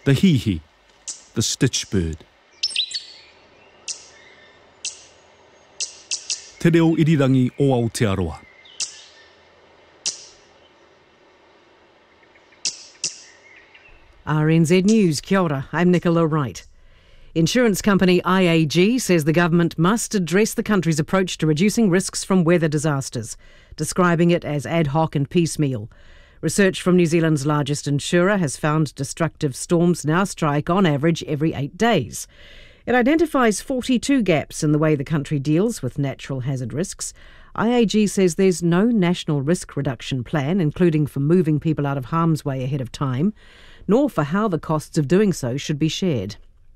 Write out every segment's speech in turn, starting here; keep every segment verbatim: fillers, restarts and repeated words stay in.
the hihi, the stitch bird. Te reo irirangi o Aotearoa. R N Z News, kia ora, I'm Nicola Wright. Insurance company I A G says the government must address the country's approach to reducing risks from weather disasters, describing it as ad hoc and piecemeal. Research from New Zealand's largest insurer has found destructive storms now strike on average every eight days. It identifies forty-two gaps in the way the country deals with natural hazard risks. I A G says there's no national risk reduction plan, including for moving people out of harm's way ahead of time, nor for how the costs of doing so should be shared.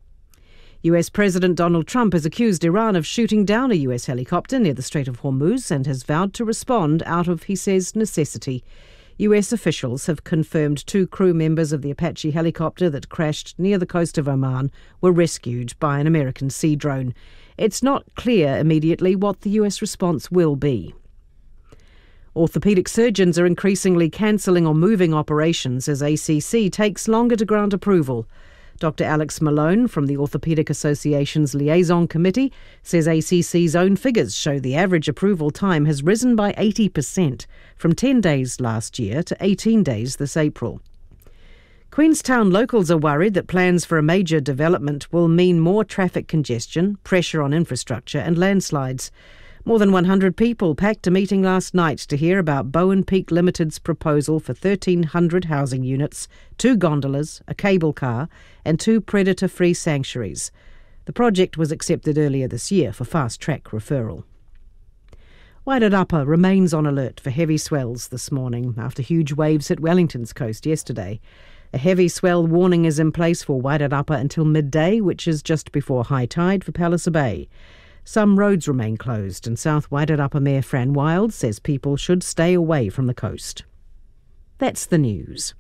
U S President Donald Trump has accused Iran of shooting down a U S helicopter near the Strait of Hormuz and has vowed to respond out of, he says, necessity. U S officials have confirmed two crew members of the Apache helicopter that crashed near the coast of Oman were rescued by an American sea drone. It's not clear immediately what the U S response will be. Orthopaedic surgeons are increasingly cancelling or moving operations as A C C takes longer to grant approval. Doctor Alex Malone from the Orthopaedic Association's Liaison Committee says A C C's own figures show the average approval time has risen by eighty percent, from ten days last year to eighteen days this April. Queenstown locals are worried that plans for a major development will mean more traffic congestion, pressure on infrastructure and landslides. More than one hundred people packed a meeting last night to hear about Bowen Peak Limited's proposal for thirteen hundred housing units, two gondolas, a cable car and two predator-free sanctuaries. The project was accepted earlier this year for fast-track referral. Wairarapa remains on alert for heavy swells this morning after huge waves hit Wellington's coast yesterday. A heavy swell warning is in place for Wairarapa until midday, which is just before high tide for Palliser Bay. Some roads remain closed, and South Wairarapa Mayor Fran Wild says people should stay away from the coast. That's the news.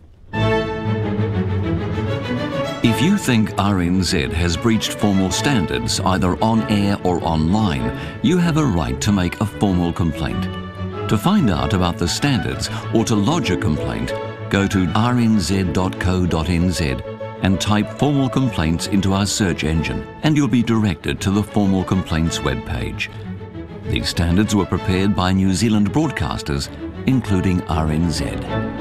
If you think R N Z has breached formal standards, either on air or online, you have a right to make a formal complaint. To find out about the standards or to lodge a complaint, go to r n z dot co dot n z and type formal complaints into our search engine, and you'll be directed to the formal complaints webpage. These standards were prepared by New Zealand broadcasters, including R N Z.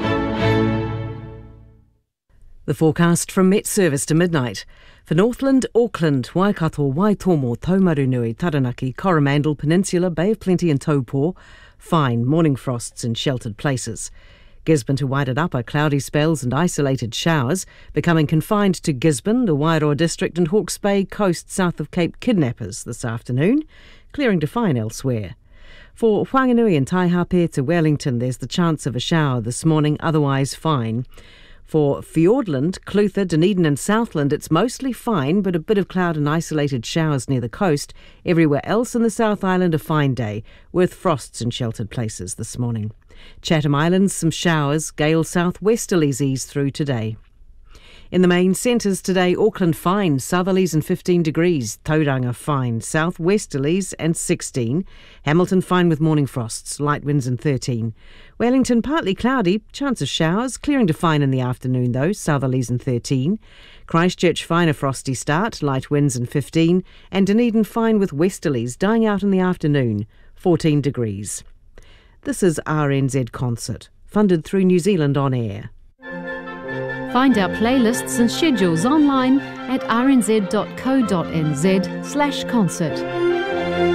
The forecast from Met Service to midnight. For Northland, Auckland, Waikato, Waitomo, Taumarunui, Taranaki, Coromandel Peninsula, Bay of Plenty and Taupo, fine morning frosts in sheltered places. Gisborne to Wairarapa, cloudy spells and isolated showers, becoming confined to Gisborne, the Wairoa district and Hawke's Bay coast south of Cape Kidnappers this afternoon, clearing to fine elsewhere. For Whanganui and Taihape to Wellington, there's the chance of a shower this morning, otherwise fine. For Fiordland, Clutha, Dunedin and Southland, it's mostly fine, but a bit of cloud and isolated showers near the coast. Everywhere else in the South Island, a fine day, with frosts in sheltered places this morning. Chatham Islands, some showers, gale southwesterlies ease through today. In the main centres today, Auckland fine, southerlies and fifteen degrees, Tauranga fine, southwesterlies and sixteen, Hamilton fine with morning frosts, light winds and thirteen, Wellington partly cloudy, chance of showers, clearing to fine in the afternoon though, southerlies and thirteen, Christchurch fine a frosty start, light winds and fifteen, and Dunedin fine with westerlies, dying out in the afternoon, fourteen degrees. This is R N Z Concert, funded through New Zealand On Air. Find our playlists and schedules online at r n z dot co dot n z slash concert.